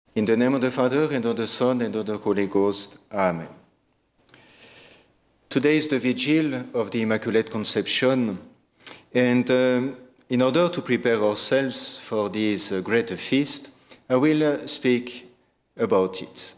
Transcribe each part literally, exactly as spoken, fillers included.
In the name of the Father, and of the Son, and of the Holy Ghost. Amen. Today is the Vigil of the Immaculate Conception, and uh, in order to prepare ourselves for this uh, great feast, I will uh, speak about it.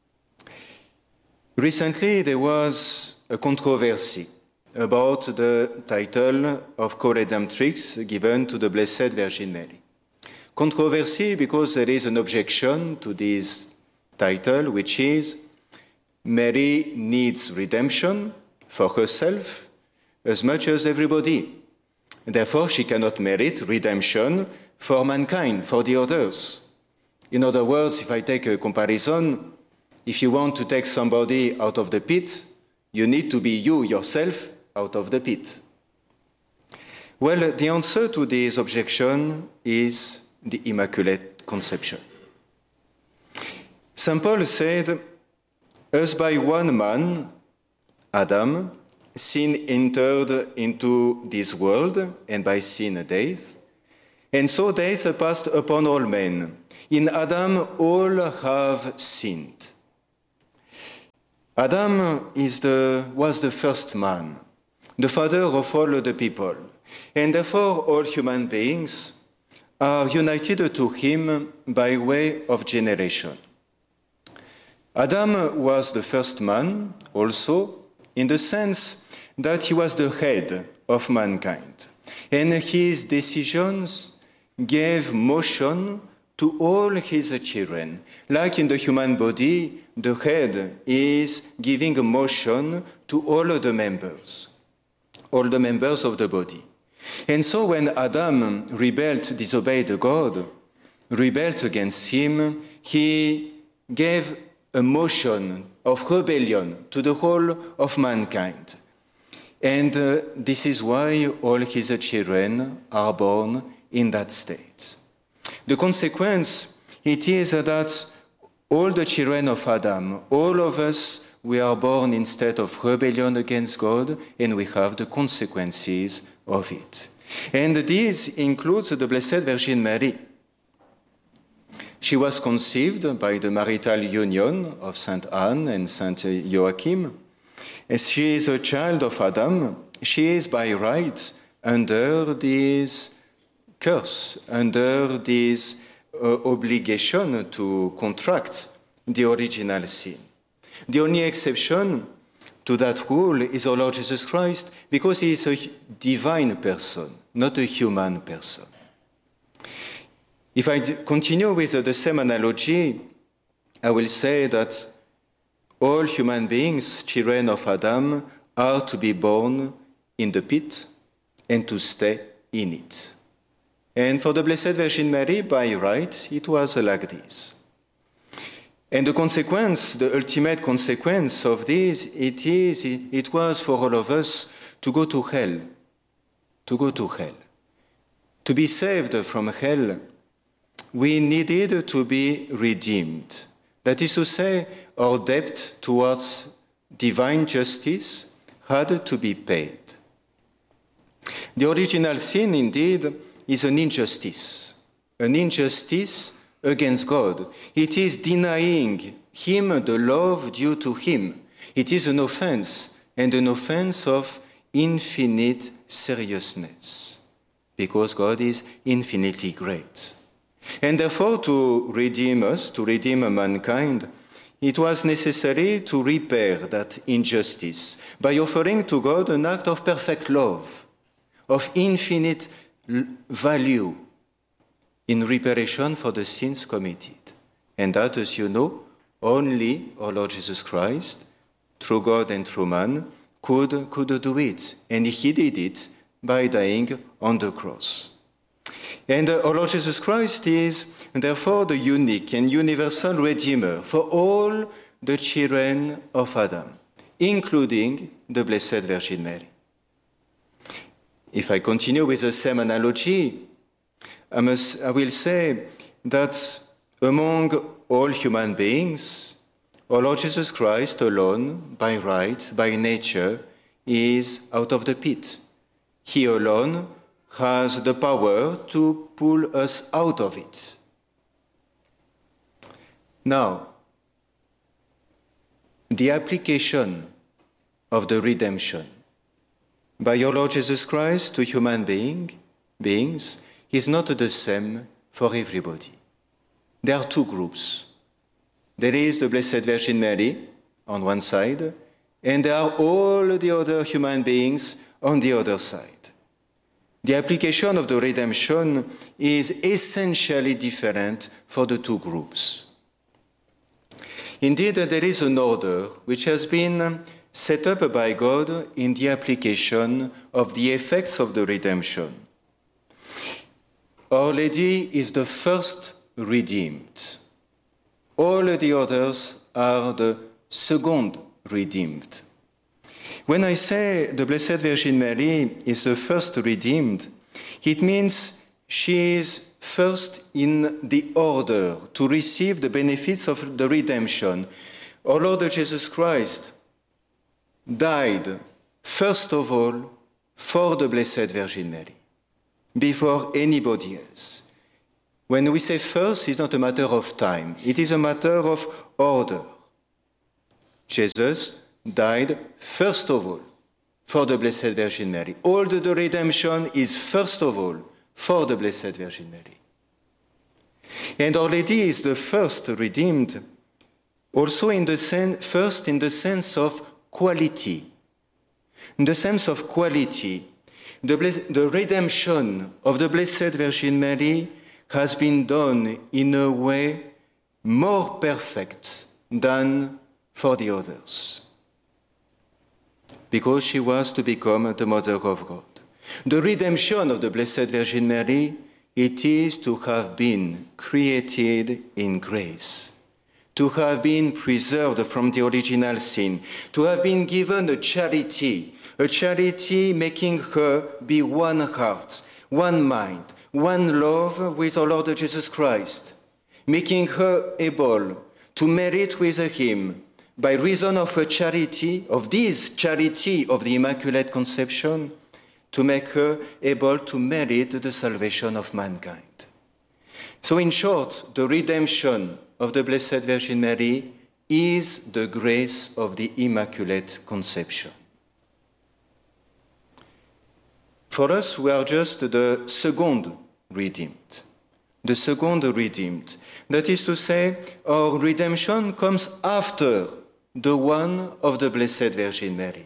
Recently, there was a controversy about the title of Co-Redemptrix given to the Blessed Virgin Mary. Controversy because there is an objection to this title, which is Mary needs redemption for herself as much as everybody. Therefore, she cannot merit redemption for mankind, for the others. In other words, if I take a comparison, if you want to take somebody out of the pit, you need to be you yourself out of the pit. Well, the answer to this objection is the Immaculate Conception. Saint Paul said, as by one man, Adam, sin entered into this world, and by sin death, and so death passed upon all men. In Adam all have sinned. Adam is the, was the first man, the father of all the people, and therefore all human beings are united to him by way of generation. Adam was the first man also in the sense that he was the head of mankind, and his decisions gave motion to all his children. Like in the human body, the head is giving motion to all the members, all the members of the body. And so when Adam rebelled, disobeyed God, rebelled against him, he gave a motion of rebellion to the whole of mankind. And uh, this is why all his children are born in that state. The consequence, it is that all the children of Adam, all of us, we are born in state of rebellion against God, and we have the consequences of it. And this includes the Blessed Virgin Mary. She was conceived by the marital union of Saint Anne and Saint Joachim. As she is a child of Adam, she is by right under this curse, under this uh, obligation to contract the original sin. The only exception to that rule is our Lord Jesus Christ, because he is a divine person, not a human person. If I continue with the same analogy, I will say that all human beings, children of Adam, are to be born in the pit and to stay in it. And for the Blessed Virgin Mary, by right, it was like this. And the consequence, the ultimate consequence of this, it is, it was for all of us to go to hell, to go to hell. To be saved from hell, we needed to be redeemed. That is to say, our debt towards divine justice had to be paid. The original sin, indeed, is an injustice, an injustice against God. It is denying him the love due to him. It is an offense, and an offense of infinite seriousness, because God is infinitely great. And therefore, to redeem us, to redeem mankind, it was necessary to repair that injustice by offering to God an act of perfect love, of infinite value, in reparation for the sins committed. And that, as you know, only our Lord Jesus Christ, through God and through man, could, could do it. And he did it by dying on the cross. And uh, our Lord Jesus Christ is, therefore, the unique and universal Redeemer for all the children of Adam, including the Blessed Virgin Mary. If I continue with the same analogy, I, must, I will say that among all human beings, our Lord Jesus Christ alone, by right, by nature, is out of the pit. He alone has the power to pull us out of it. Now, the application of the redemption by your Lord Jesus Christ to human being, beings is not the same for everybody. There are two groups. There is the Blessed Virgin Mary on one side, and there are all the other human beings on the other side. The application of the redemption is essentially different for the two groups. Indeed, there is an order which has been set up by God in the application of the effects of the redemption. Our Lady is the first redeemed. All the others are the second redeemed. When I say the Blessed Virgin Mary is the first redeemed, it means she is first in the order to receive the benefits of the redemption. Our Lord Jesus Christ died, first of all, for the Blessed Virgin Mary, before anybody else. When we say first, it's not a matter of time. It is a matter of order. Jesus died, first of all, for the Blessed Virgin Mary. All the, the redemption is, first of all, for the Blessed Virgin Mary. And Our Lady is the first redeemed, also in the sen- first in the sense of quality. In the sense of quality, the, bles- the redemption of the Blessed Virgin Mary has been done in a way more perfect than for the others, because she was to become the Mother of God. The redemption of the Blessed Virgin Mary, it is to have been created in grace, to have been preserved from the original sin, to have been given a charity, a charity making her be one heart, one mind, one love with our Lord Jesus Christ, making her able to merit with Him by reason of a charity, of this charity of the Immaculate Conception, to make her able to merit the salvation of mankind. So in short, the redemption of the Blessed Virgin Mary is the grace of the Immaculate Conception. For us, we are just the second redeemed. The second redeemed. That is to say, our redemption comes after the one of the Blessed Virgin Mary.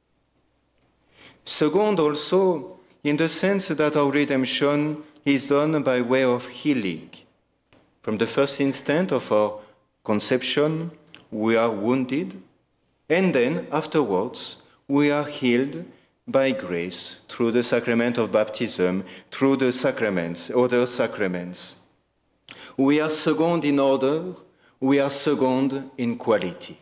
Second also, in the sense that our redemption is done by way of healing. From the first instant of our conception, we are wounded, and then afterwards, we are healed by grace through the sacrament of baptism, through the sacraments, other sacraments. We are second in order, we are second in quality.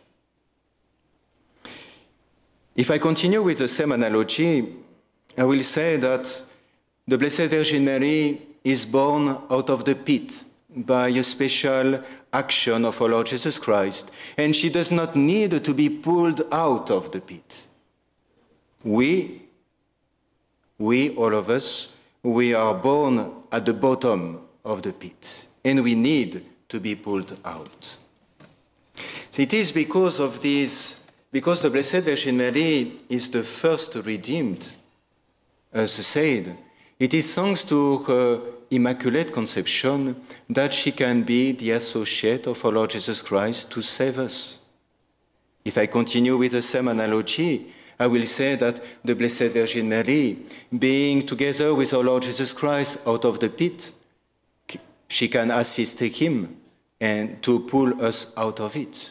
If I continue with the same analogy, I will say that the Blessed Virgin Mary is born out of the pit by a special action of our Lord Jesus Christ, and she does not need to be pulled out of the pit. We, we, all of us, we are born at the bottom of the pit, and we need to be pulled out. So it is because of this, because the Blessed Virgin Mary is the first redeemed, as said, it is thanks to her Immaculate Conception that she can be the associate of our Lord Jesus Christ to save us. If I continue with the same analogy, I will say that the Blessed Virgin Mary, being together with our Lord Jesus Christ out of the pit, she can assist him and to pull us out of it.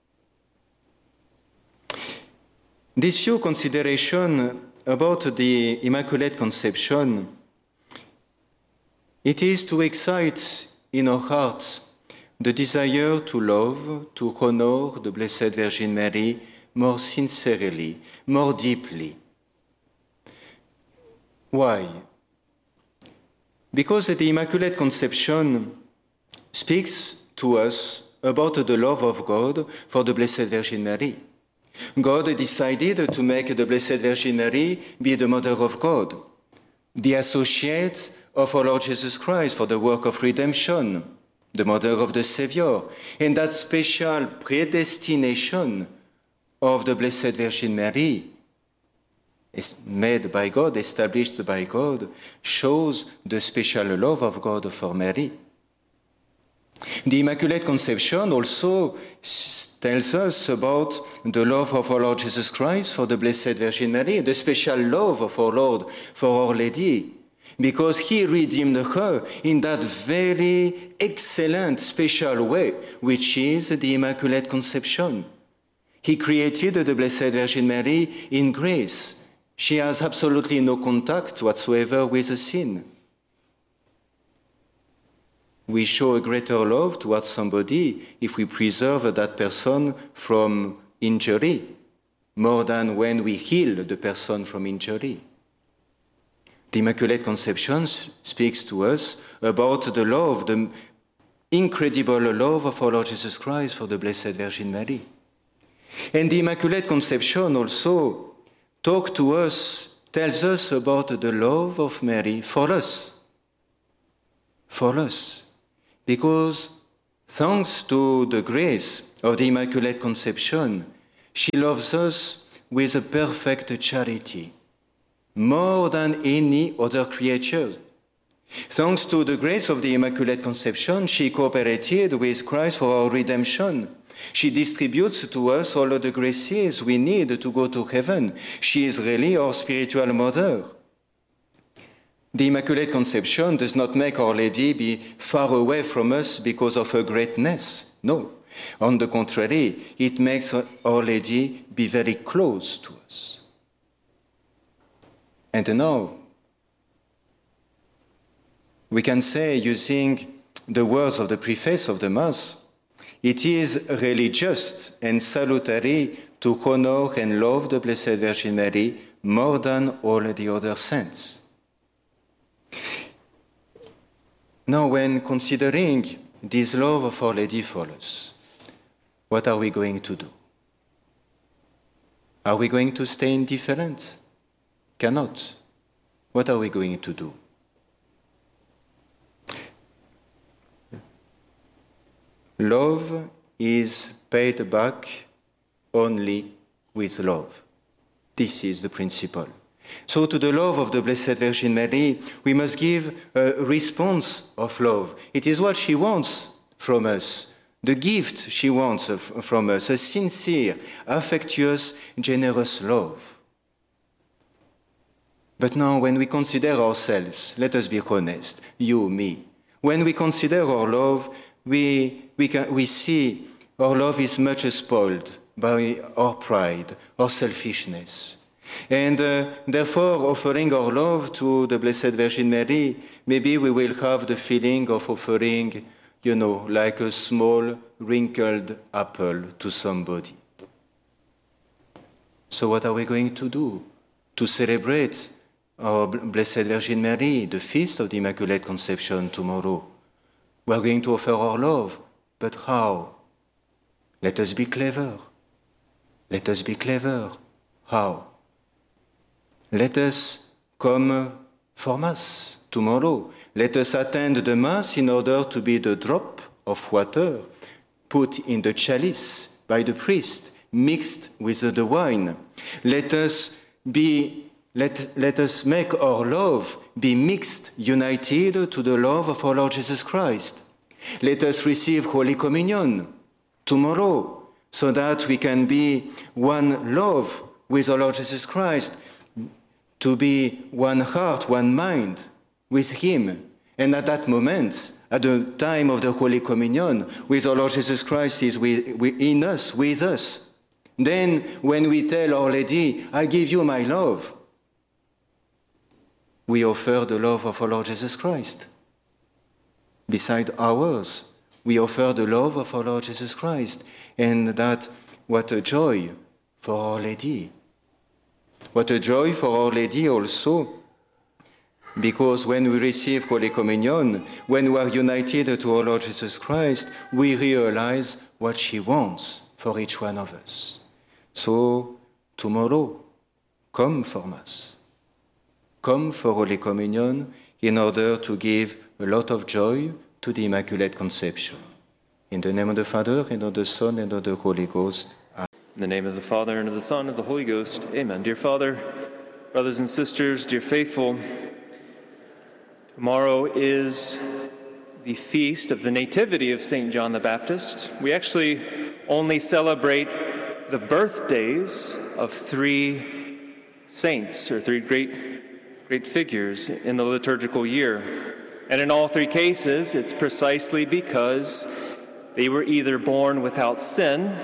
These few considerations about the Immaculate Conception, it is to excite in our hearts the desire to love, to honor the Blessed Virgin Mary more sincerely, more deeply. Why? Because the Immaculate Conception speaks to us about the love of God for the Blessed Virgin Mary. God decided to make the Blessed Virgin Mary be the Mother of God, the associate of our Lord Jesus Christ for the work of redemption. the mother of the Savior, and that special predestination of the Blessed Virgin Mary, is made by God, established by God, shows the special love of God for Mary. The Immaculate Conception also tells us about the love of our Lord Jesus Christ for the Blessed Virgin Mary, the special love of our Lord for Our Lady, because he redeemed her in that very excellent, special way, which is the Immaculate Conception. He created the Blessed Virgin Mary in grace. She has absolutely no contact whatsoever with a sin. We show a greater love towards somebody if we preserve that person from injury, more than when we heal the person from injury. The Immaculate Conception speaks to us about the love, the incredible love of our Lord Jesus Christ for the Blessed Virgin Mary. And the Immaculate Conception also talks to us, tells us about the love of Mary for us. For us. Because thanks to the grace of the Immaculate Conception, she loves us with a perfect charity, more than any other creature. Thanks to the grace of the Immaculate Conception, she cooperated with Christ for our redemption. She distributes to us all of the graces we need to go to heaven. She is really our spiritual mother. The Immaculate Conception does not make Our Lady be far away from us because of her greatness. No. On the contrary, it makes Our Lady be very close to us. And now, we can say, using the words of the preface of the Mass, it is really just and salutary to honor and love the Blessed Virgin Mary more than all the other saints. Now, when considering this love of Our Lady for us, what are we going to do? Are we going to stay indifferent? Cannot. What are we going to do? Love is paid back only with love. This is the principle. So to the love of the Blessed Virgin Mary, we must give a response of love. It is what she wants from us, the gift she wants from us, a sincere, affectuous, generous love. But now, when we consider ourselves, let us be honest, you, me, when we consider our love, we, we, can, we see our love is much spoiled by our pride, our selfishness. And uh, therefore, offering our love to the Blessed Virgin Mary, maybe we will have the feeling of offering, you know, like a small wrinkled apple to somebody. So what are we going to do to celebrate our Blessed Virgin Mary, the feast of the Immaculate Conception tomorrow? We are going to offer our love, but how? Let us be clever. Let us be clever. How? Let us come for Mass tomorrow. Let us attend the Mass in order to be the drop of water put in the chalice by the priest, mixed with the wine. Let us be, let, let us make our love be mixed, united to the love of our Lord Jesus Christ. Let us receive Holy Communion tomorrow, so that we can be one love with our Lord Jesus Christ, to be one heart, one mind with Him. And at that moment, at the time of the Holy Communion, with our Lord Jesus Christ is in us, with us. Then, when we tell Our Lady, I give you my love, we offer the love of our Lord Jesus Christ. Beside ours, we offer the love of our Lord Jesus Christ. And that, what a joy for Our Lady. What a joy for Our Lady also, because when we receive Holy Communion, when we are united to our Lord Jesus Christ, we realize what she wants for each one of us. So, tomorrow, come for Mass. Come for Holy Communion in order to give a lot of joy to the Immaculate Conception. In the name of the Father, and of the Son, and of the Holy Ghost. Amen. In the name of the Father, and of the Son, and of the Holy Ghost. Amen. Dear Father, brothers and sisters, dear faithful, tomorrow is the feast of the Nativity of Saint John the Baptist. We actually only celebrate the birthdays of three saints, or three great, great figures in the liturgical year. And in all three cases, it's precisely because they were either born without sin,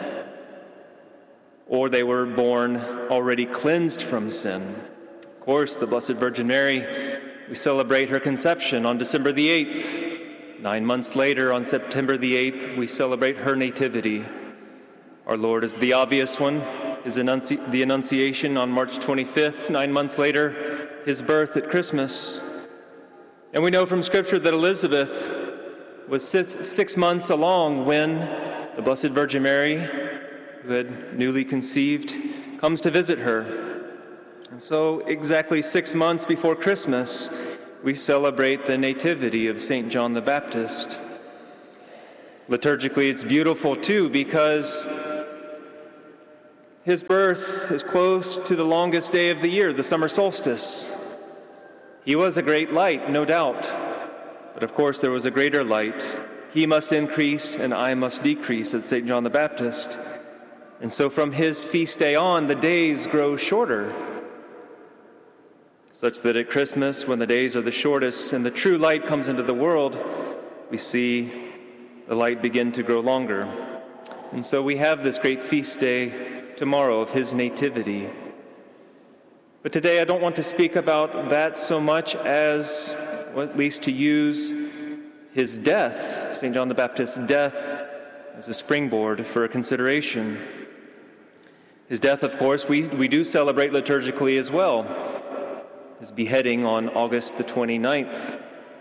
or they were born already cleansed from sin. Of course, the Blessed Virgin Mary, we celebrate her conception on December the eighth. Nine months later, on September the eighth, we celebrate her nativity. Our Lord is the obvious one, his annunci- the Annunciation on March twenty-fifth. Nine months later, his birth at Christmas. And we know from Scripture that Elizabeth was six, six months along when the Blessed Virgin Mary, who had newly conceived, comes to visit her. And so exactly six months before Christmas, we celebrate the Nativity of Saint John the Baptist. Liturgically, it's beautiful too, because his birth is close to the longest day of the year, the summer solstice. He was a great light, no doubt. But of course, there was a greater light. He must increase and I must decrease, said Saint John the Baptist. And so from his feast day on, the days grow shorter, such that at Christmas, when the days are the shortest and the true light comes into the world, we see the light begin to grow longer. And so we have this great feast day tomorrow of his nativity. But today I don't want to speak about that so much as, or at least to use his death, Saint John the Baptist's death, as a springboard for a consideration. His death, of course, we, we do celebrate liturgically as well. His beheading on August the twenty-ninth.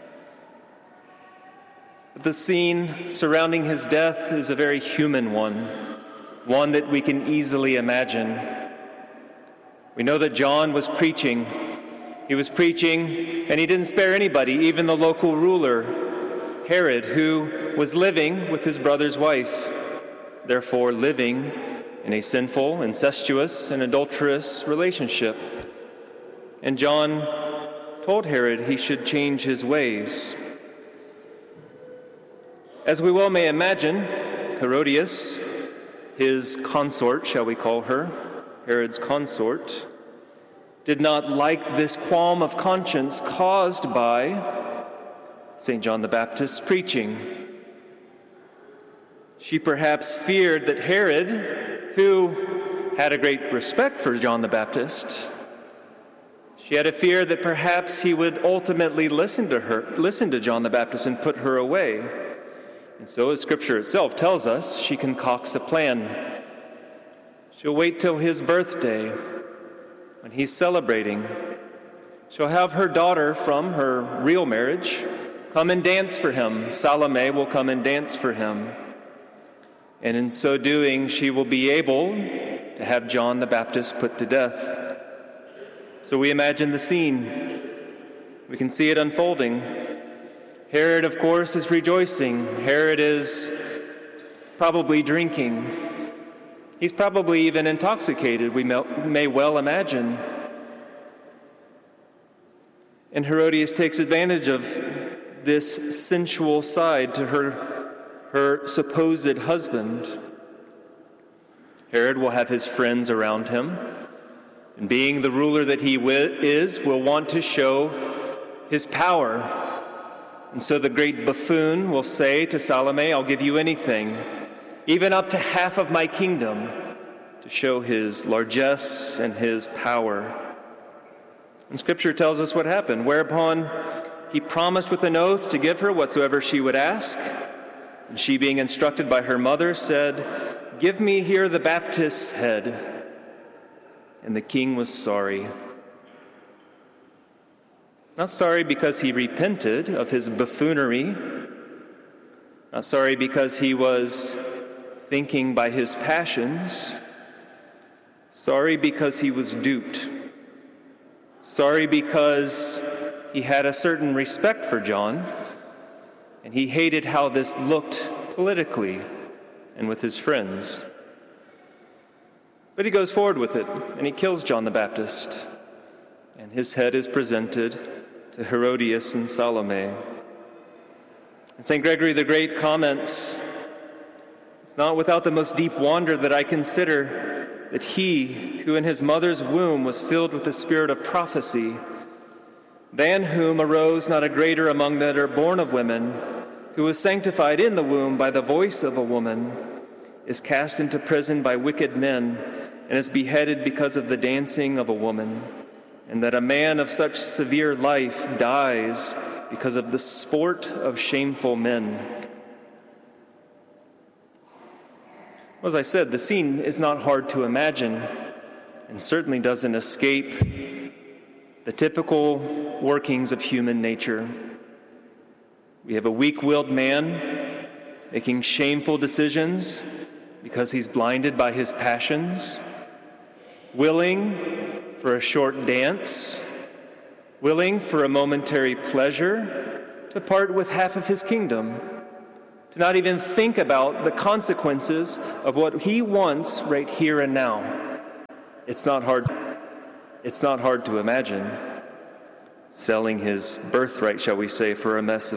But the scene surrounding his death is a very human one, one that we can easily imagine. We know that John was preaching. He was preaching, and he didn't spare anybody, even the local ruler, Herod, who was living with his brother's wife, therefore living in a sinful, incestuous, and adulterous relationship. And John told Herod he should change his ways. As we well may imagine, Herodias, his consort, shall we call her, Herod's consort, did not like this qualm of conscience caused by Saint John the Baptist's preaching. She perhaps feared that Herod, who had a great respect for John the Baptist, she had a fear that perhaps he would ultimately listen to her, listen to John the Baptist and put her away. And so, as Scripture itself tells us, she concocts a plan. She'll wait till his birthday, when he's celebrating. She'll have her daughter from her real marriage come and dance for him. Salome will come and dance for him. And in so doing, she will be able to have John the Baptist put to death. So we imagine the scene. We can see it unfolding. Herod, of course, is rejoicing. Herod is probably drinking. He's probably even intoxicated, we may well imagine. And Herodias takes advantage of this sensual side to her, her supposed husband. Herod will have his friends around him, and being the ruler that he is, will want to show his power. And so the great buffoon will say to Salome, I'll give you anything, even up to half of my kingdom, to show his largesse and his power. And Scripture tells us what happened, whereupon he promised with an oath to give her whatsoever she would ask. And she, being instructed by her mother, said, give me here the Baptist's head. And the king was sorry. Not sorry because he repented of his buffoonery, not sorry because he was thinking by his passions, sorry because he was duped, sorry because he had a certain respect for John, and he hated how this looked politically and with his friends. But he goes forward with it, and he kills John the Baptist, and his head is presented to Herodias and Salome. And Saint Gregory the Great comments, "It's not without the most deep wonder that I consider that he who in his mother's womb was filled with the spirit of prophecy, than whom arose not a greater among that are born of women, who was sanctified in the womb by the voice of a woman, is cast into prison by wicked men, and is beheaded because of the dancing of a woman, and that a man of such severe life dies because of the sport of shameful men." As I said, the scene is not hard to imagine, and certainly doesn't escape the typical workings of human nature. We have a weak-willed man making shameful decisions because he's blinded by his passions, willing for a short dance, willing for a momentary pleasure to part with half of his kingdom, to not even think about the consequences of what he wants right here and now. It's not hard, it's not hard to imagine selling his birthright, shall we say, for a mess